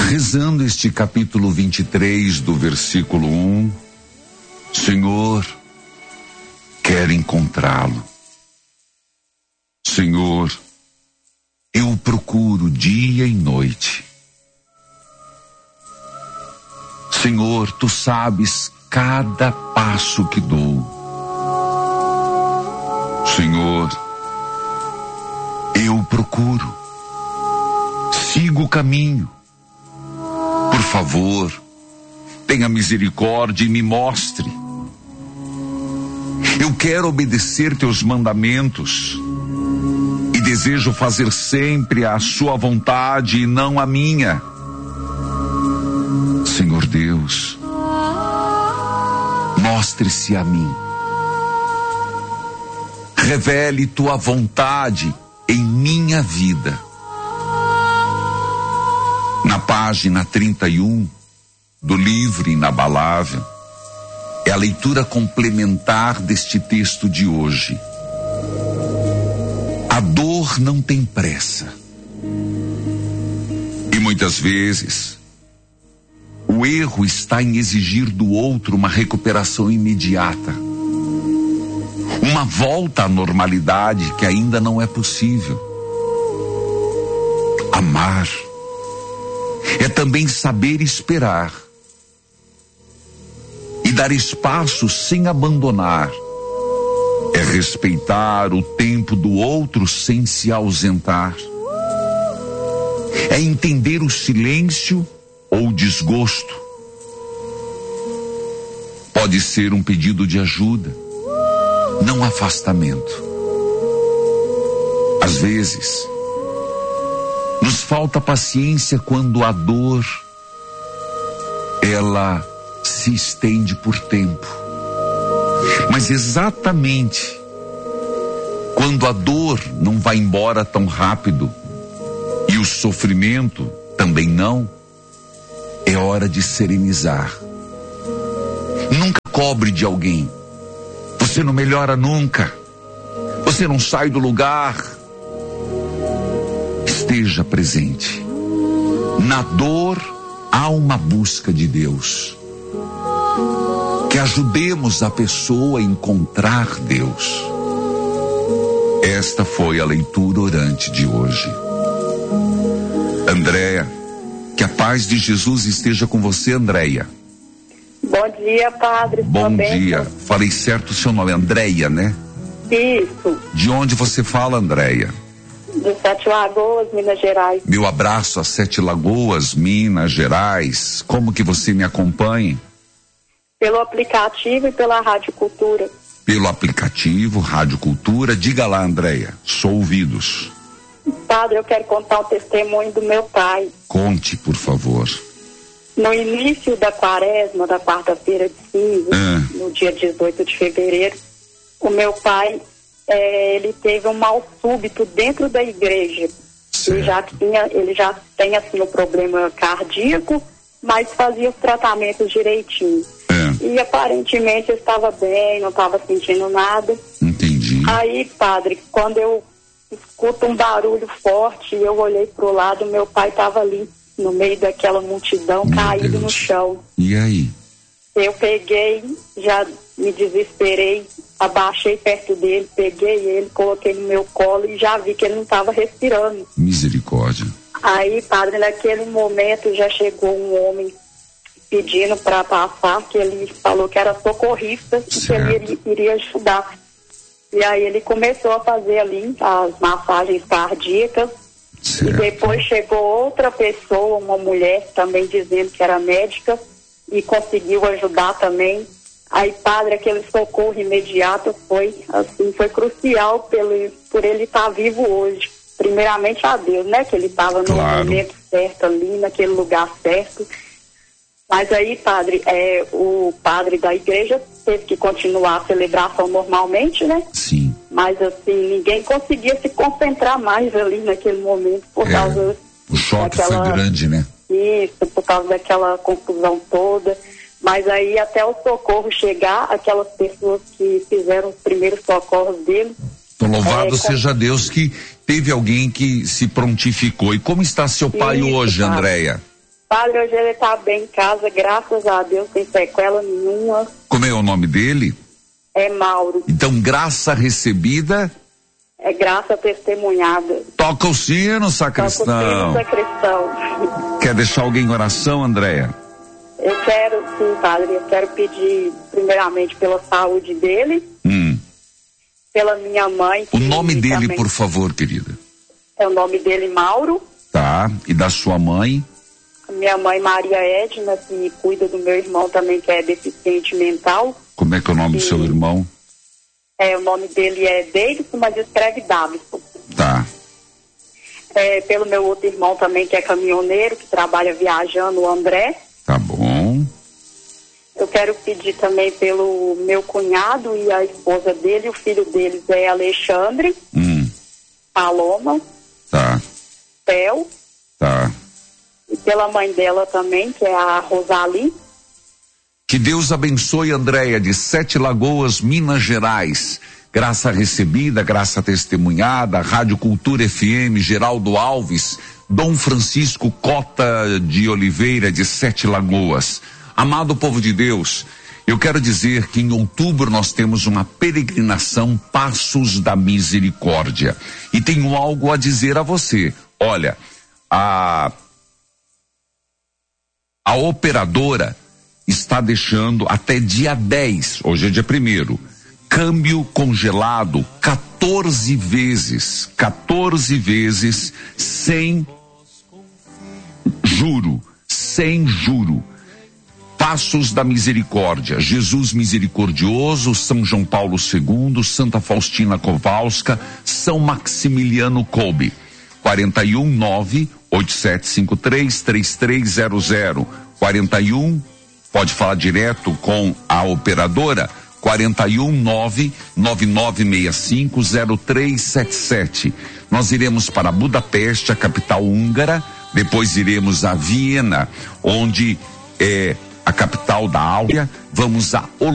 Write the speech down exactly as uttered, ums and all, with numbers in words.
rezando este capítulo vinte e três do versículo um, Senhor, quero encontrá-lo. Senhor, eu o procuro dia e noite. Senhor, tu sabes cada passo que dou. Senhor, eu o procuro. Sigo o caminho. Por favor, tenha misericórdia e me mostre. Eu quero obedecer teus mandamentos e desejo fazer sempre a sua vontade e não a minha. Senhor Deus, mostre-se a mim. Revele tua vontade em minha vida. Na página trinta e um do livro Inabalável, é a leitura complementar deste texto de hoje. A dor não tem pressa. E muitas vezes, o erro está em exigir do outro uma recuperação imediata. Uma volta à normalidade que ainda não é possível. Amar é também saber esperar e dar espaço sem abandonar. É respeitar o tempo do outro sem se ausentar. É entender o silêncio ou o desgosto. Pode ser um pedido de ajuda, não afastamento. Às vezes, nos falta paciência quando a dor, ela se estende por tempo. Mas exatamente quando a dor não vai embora tão rápido e o sofrimento também não, é hora de serenizar. Nunca cobre de alguém. Você não melhora nunca. Você não sai do lugar. Esteja presente. Na dor há uma busca de Deus. Que ajudemos a pessoa a encontrar Deus. Esta foi a leitura orante de hoje. Andréia, que a paz de Jesus esteja com você, Andréia. Bom dia, padre. Bom dia. Falei certo o seu nome, Andréia, né? Isso. De onde você fala, Andréia? De Sete Lagoas, Minas Gerais. Meu abraço a Sete Lagoas, Minas Gerais. Como que você me acompanha? Pelo aplicativo e pela Rádio Cultura. Pelo aplicativo, Rádio Cultura. Diga lá, Andréia. Sou ouvidos. Padre, eu quero contar o testemunho do meu pai. Conte, por favor. No início da quaresma, da quarta-feira de cinza, ah. no dia dezoito de fevereiro, o meu pai, é, ele teve um mal súbito dentro da igreja. Ele já, tinha, ele já tem, assim, um problema cardíaco, mas fazia os tratamentos direitinho. É. E aparentemente eu estava bem, não estava sentindo nada. Entendi. Aí, padre, quando eu escuto um barulho forte e eu olhei pro lado, meu pai estava ali no meio daquela multidão, meu caído Deus. no chão. E aí? Eu peguei, já me desesperei, abaixei perto dele, peguei ele, coloquei no meu colo e já vi que ele não estava respirando. Misericórdia. Aí, padre, naquele momento já chegou um homem pedindo para passar, que ele falou que era socorrista e que ele iria ajudar. E aí ele começou a fazer ali as massagens cardíacas. Certo. E depois chegou outra pessoa, uma mulher, também dizendo que era médica e conseguiu ajudar também. Aí, padre, aquele socorro imediato foi, assim, foi crucial pelo, por ele estar vivo hoje. Primeiramente a Deus, né? Que ele estava no claro. momento certo ali, naquele lugar certo. Mas aí, padre, é, o padre da igreja teve que continuar a celebração normalmente, né? Sim. Mas assim, ninguém conseguia se concentrar mais ali naquele momento por é, causa... O choque daquela, foi grande, né? Isso, por causa daquela confusão toda. Mas aí até o socorro chegar, aquelas pessoas que fizeram os primeiros socorros dele... Então, louvado é, seja Deus que teve alguém que se prontificou. E como está seu pai isso, hoje, tá. Andréia? Padre, hoje ele tá bem em casa, graças a Deus, sem sequela nenhuma. Como é o nome dele? É Mauro. Então, graça recebida... É graça testemunhada. Toca o sino, sacristão. Toca o sino, sacristão. Quer deixar alguém em oração, Andréia? Eu quero, sim, Padre, eu quero pedir primeiramente pela saúde dele, Hum. pela minha mãe. O nome dele, também... por favor, querida. É o nome dele, Mauro. Tá, e da sua mãe? Minha mãe, Maria Edna, que cuida do meu irmão também, que é deficiente mental. Como é que é o nome e... do seu irmão? É, o nome dele é Davidson, mas escreve Davidson. Tá. É, pelo meu outro irmão também, que é caminhoneiro, que trabalha viajando, o André. Tá bom. Eu quero pedir também pelo meu cunhado e a esposa dele, o filho deles é Alexandre, Hum. Paloma, Tá. Theo, Tá. e pela mãe dela também, que é a Rosali. Que Deus abençoe, Andréia, de Sete Lagoas, Minas Gerais. Graça recebida, graça testemunhada, Rádio Cultura F M, Geraldo Alves, Dom Francisco Cota de Oliveira, de Sete Lagoas. Amado povo de Deus, eu quero dizer que em outubro nós temos uma peregrinação Passos da Misericórdia. E tenho algo a dizer a você. Olha, a, a operadora está deixando até dia dez, hoje é dia primeiro, câmbio congelado quatorze vezes, quatorze vezes sem juro, sem juro. Passos da Misericórdia, Jesus Misericordioso, São João Paulo segundo, Santa Faustina Kowalska, São Maximiliano Kolbe. quarenta e um nove oito sete cinco três três três zero zero. quarenta e um, pode falar direto com a operadora, quarenta e um nove nove nove seis cinco zero três sete sete. Nós iremos para Budapeste, a capital húngara, depois iremos a Viena, onde é a capital da Áustria, vamos a